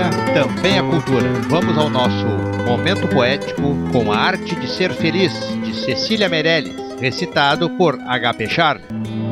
história também é cultura. Vamos ao nosso momento poético com a arte de ser feliz, de Cecília Meirelles, recitado por H.P. Charles.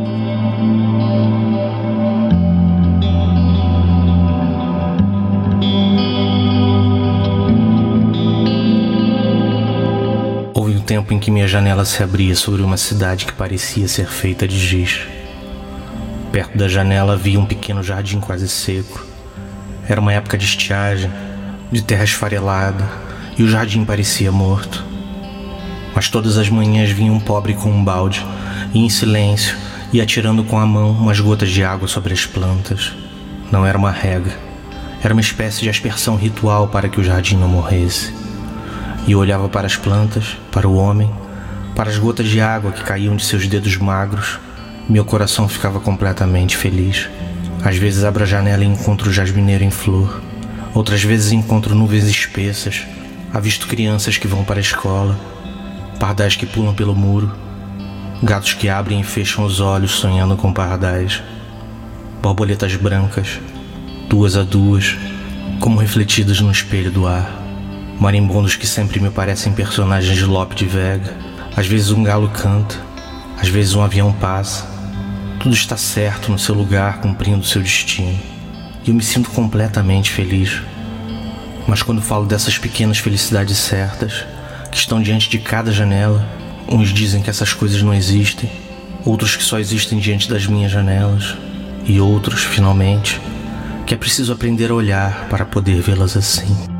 Houve um tempo em que minha janela se abria sobre uma cidade que parecia ser feita de giz. Perto da janela havia um pequeno jardim quase seco. Era uma época de estiagem, de terra esfarelada, e o jardim parecia morto. Mas todas as manhãs vinha um pobre com um balde, e em silêncio ia atirando com a mão umas gotas de água sobre as plantas. Não era uma rega, era uma espécie de aspersão ritual para que o jardim não morresse. E eu olhava para as plantas, para o homem, para as gotas de água que caíam de seus dedos magros. Meu coração ficava completamente feliz. Às vezes abro a janela e encontro o jasmineiro em flor. Outras vezes encontro nuvens espessas. Avisto crianças que vão para a escola, pardais que pulam pelo muro, gatos que abrem e fecham os olhos sonhando com pardais, borboletas brancas, duas a duas, como refletidas no espelho do ar, marimbondos que sempre me parecem personagens de Lope de Vega. Às vezes um galo canta, às vezes um avião passa. Tudo está certo no seu lugar, cumprindo seu destino. E eu me sinto completamente feliz. Mas quando falo dessas pequenas felicidades certas, que estão diante de cada janela, uns dizem que essas coisas não existem, outros que só existem diante das minhas janelas, e outros, finalmente, que é preciso aprender a olhar para poder vê-las assim.